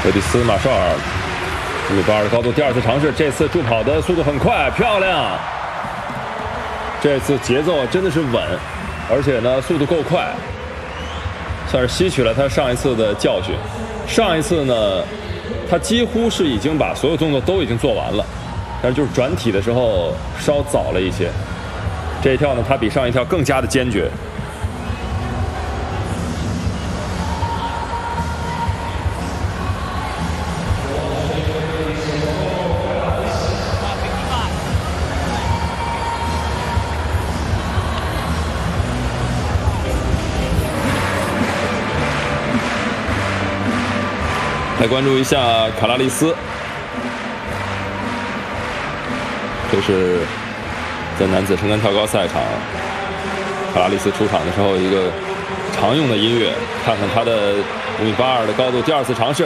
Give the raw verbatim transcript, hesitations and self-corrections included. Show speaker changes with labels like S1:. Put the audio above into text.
S1: 菲利斯马绍尔五米八二的高度，第二次尝试，这次助跑的速度很快，漂亮。这次节奏真的是稳，而且呢速度够快，算是吸取了他上一次的教训。上一次呢，他几乎是已经把所有动作都已经做完了，但是就是转体的时候稍早了一些。这一跳呢，他比上一跳更加的坚决。来关注一下卡拉利斯，这是在男子撑杆跳高赛场，卡拉利斯出场的时候一个常用的音乐，看看他的五米八二的高度，第二次尝试。